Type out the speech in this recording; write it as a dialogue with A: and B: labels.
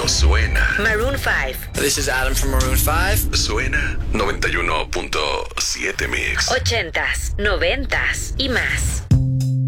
A: Esto suena.
B: Maroon 5.
C: This is Adam from Maroon 5.
A: Suena 91.7 Mix.
B: 80s, 90s y más.